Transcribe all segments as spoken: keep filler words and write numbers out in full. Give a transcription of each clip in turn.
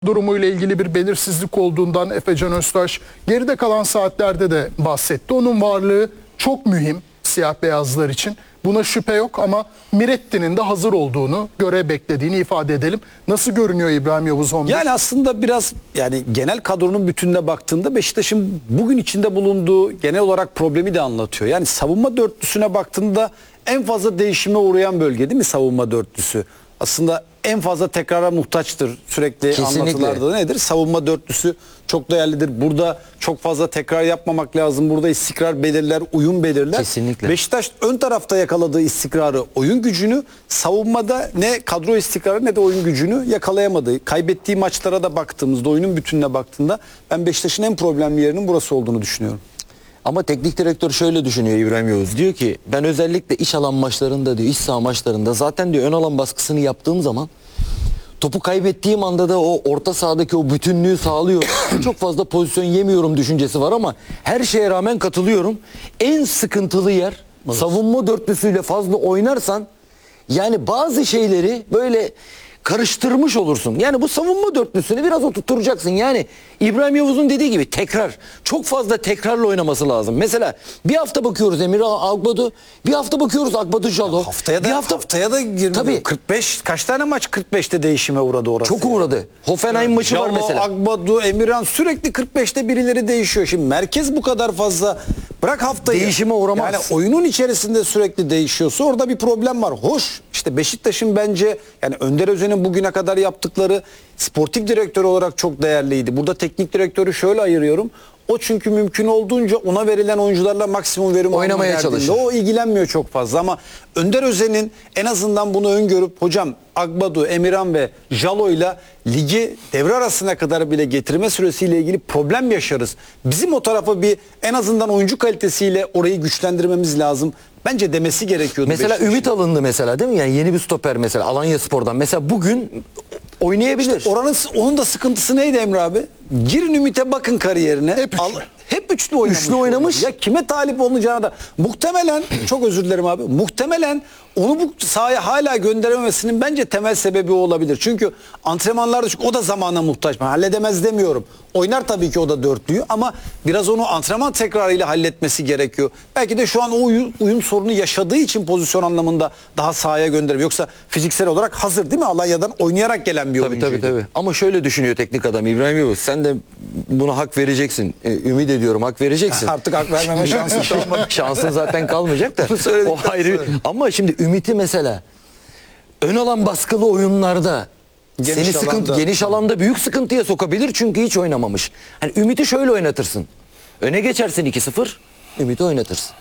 durumuyla ilgili bir belirsizlik olduğundan Efecan Öztaş geride kalan saatlerde de bahsetti. Onun varlığı çok mühim siyah beyazlar için. Buna şüphe yok ama Miretti'nin de hazır olduğunu, görev beklediğini ifade edelim. Nasıl görünüyor İbrahim Yavuz on bir? Yani aslında biraz yani genel kadronun bütününe baktığında Beşiktaş'ın bugün içinde bulunduğu genel olarak problemi de anlatıyor. Yani savunma dörtlüsüne baktığında en fazla değişime uğrayan bölge değil mi savunma dörtlüsü? Aslında en fazla tekrara muhtaçtır. Sürekli Kesinlikle. anlatılarda nedir? Savunma dörtlüsü çok değerlidir. Burada çok fazla tekrar yapmamak lazım. Burada istikrar belirler, uyum belirler. Kesinlikle. Beşiktaş ön tarafta yakaladığı istikrarı, oyun gücünü savunmada ne kadro istikrarı ne de oyun gücünü yakalayamadı. Kaybettiği maçlara da baktığımızda, oyunun bütününe baktığında ben Beşiktaş'ın en problemli yerinin burası olduğunu düşünüyorum. Ama teknik direktör şöyle düşünüyor İbrahim Yavuz. Diyor ki ben özellikle iç alan maçlarında diyor, iç saha maçlarında zaten diyor ön alan baskısını yaptığım zaman topu kaybettiğim anda da o orta sahadaki o bütünlüğü sağlıyor. Çok fazla pozisyon yemiyorum düşüncesi var ama her şeye rağmen katılıyorum. En sıkıntılı yer evet. Savunma dörtlüsüyle fazla oynarsan yani bazı şeyleri böyle karıştırmış olursun. Yani bu savunma dörtlüsünü biraz oturtacaksın. Yani İbrahim Yavuz'un dediği gibi tekrar. Çok fazla tekrarla oynaması lazım. Mesela bir hafta bakıyoruz Emir Akbadu, bir hafta bakıyoruz Akbadu Jalo. Haftaya da bir hafta haftaya da girmiyor. Tabii. kırk beş kaç tane maç kırk beşte değişime uğradı orası. Çok uğradı. Hoffenheim yani. maçı var Jalo, mesela. Akbadu, Emirhan sürekli kırk beşte birileri değişiyor. Şimdi merkez bu kadar fazla bırak haftayı. Değişime uğramaz. Yani oyunun içerisinde sürekli değişiyorsa orada bir problem var. Hoş işte Beşiktaş'ın bence yani Önder Özen'in bugüne kadar yaptıkları sportif direktör olarak çok değerliydi. Burada teknik direktörü şöyle ayırıyorum. O çünkü mümkün olduğunca ona verilen oyuncularla maksimum verim oynamaya çalışıyor. O ilgilenmiyor çok fazla ama Önder Özen'in en azından bunu öngörüp hocam Akbadu, Emirhan ve Jalo'yla ligi devre arasına kadar bile getirme süresiyle ilgili problem yaşarız. Bizim o tarafa bir en azından oyuncu kalitesiyle orayı güçlendirmemiz lazım. Bence demesi gerekiyordu. Mesela Ümit alındı mesela değil mi? Yani yeni bir stoper mesela Alanyaspor'dan. Mesela bugün oynayabilir. İşte oranın onun da sıkıntısı neydi Emre abi? Girin Ümit'e bakın kariyerine. Hep üçlü. Al, hep üçlü oynamış. Üçlü oynamış. Ya kime talip olacağına da muhtemelen çok özür dilerim abi. Muhtemelen onu bu sahaya hala gönderememesinin bence temel sebebi o olabilir. Çünkü antrenmanlarda çünkü o da zamana muhtaç. Ben halledemez demiyorum. Oynar tabii ki o da dörtlüyü ama biraz onu antrenman tekrarıyla halletmesi gerekiyor. Belki de şu an o uyum, uyum sorunu yaşadığı için pozisyon anlamında daha sahaya göndermiyor. Yoksa fiziksel olarak hazır değil mi? Alanya'dan oynayarak gelen bir tabii, oyuncuydu. tabii tabii. Ama şöyle düşünüyor teknik adam İbrahim Yavuz. Sen de buna hak vereceksin. Ee, ümit ediyorum hak vereceksin. Artık hak vermeme şansın kalmadı. Şansın zaten kalmayacak da. O ayrı. Ama şimdi Ümit'i mesela ön alan baskılı oyunlarda Geniş seni sıkıntı, alanda. geniş alanda büyük sıkıntıya sokabilir çünkü hiç oynamamış. Hani Ümit'i şöyle oynatırsın. Öne geçersin iki sıfır, Ümit'i oynatırsın.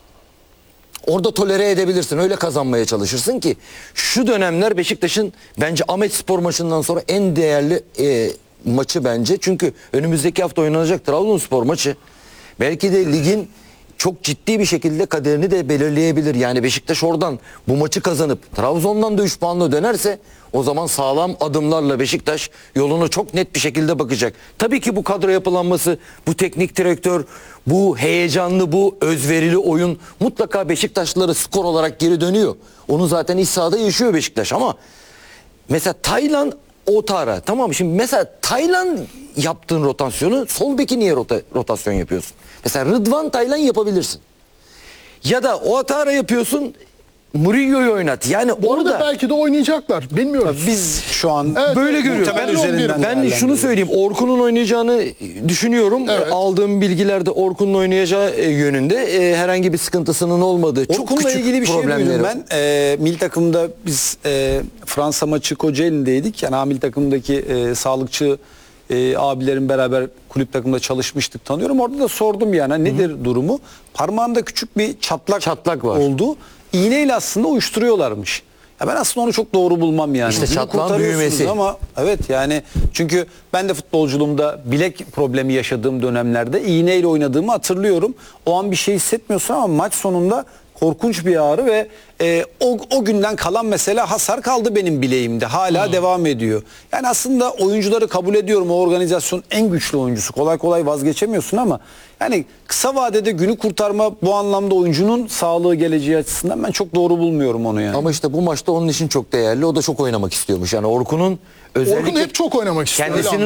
Orada tolere edebilirsin. Öyle kazanmaya çalışırsın ki şu dönemler Beşiktaş'ın bence Ahmetspor maçından sonra en değerli e, maçı bence. Çünkü önümüzdeki hafta oynanacak Trabzonspor maçı belki de ligin çok ciddi bir şekilde kaderini de belirleyebilir. Yani Beşiktaş oradan bu maçı kazanıp Trabzon'dan da üç puanla dönerse o zaman sağlam adımlarla Beşiktaş yoluna çok net bir şekilde bakacak. Tabii ki bu kadro yapılanması, bu teknik direktör, bu heyecanlı, bu özverili oyun mutlaka Beşiktaşlıları skor olarak geri dönüyor. Onu zaten iç sahada yaşıyor Beşiktaş ama mesela Taylan Otara tamam şimdi mesela Taylan yaptığın rotasyonu sol beki niye rota, rotasyon yapıyorsun? Mesela Rıdvan Taylan yapabilirsin. Ya da Otara yapıyorsun Murillo'yu oynat. Yani Orada orada belki de oynayacaklar. Bilmiyoruz. Biz şu an Evet, böyle görüyorum. muhtemel Ben üzerinden Ben şunu değerlendiriyoruz. söyleyeyim. Orkun'un oynayacağını düşünüyorum. Evet. Aldığım bilgilerde Orkun'un oynayacağı e, yönünde e, herhangi bir sıkıntısının olmadığı çok Orkun'la küçük ilgili bir şey problemleri duydum var. ben. E, milli takımda biz e, Fransa maçı Kocaeli'ndeydik. Yani A milli takımdaki e, sağlıkçı e, abilerin beraber kulüp takımda çalışmıştık tanıyorum. Orada da sordum yani nedir Hı-hı. durumu? Parmağında küçük bir çatlak, Çatlak var. oldu. İğneyle aslında uyuşturuyorlarmış. Ya ben aslında onu çok doğru bulmam yani. İşte Bunu çatlağın kurtarıyorsunuz büyümesi. ama evet yani çünkü ben de futbolculuğumda bilek problemi yaşadığım dönemlerde iğneyle oynadığımı hatırlıyorum. O an bir şey hissetmiyorsun ama maç sonunda korkunç bir ağrı ve e, o, o günden kalan mesela hasar kaldı benim bileğimde. Hala devam ediyor. Yani aslında oyuncuları kabul ediyorum. O organizasyonun en güçlü oyuncusu. Kolay kolay vazgeçemiyorsun ama yani kısa vadede günü kurtarma bu anlamda oyuncunun sağlığı, geleceği açısından ben çok doğru bulmuyorum onu yani. Ama işte bu maçta onun için çok değerli. O da çok oynamak istiyormuş. Yani Orkun'un özellikle Orkun hep çok oynamak istiyor. öyle kendisinin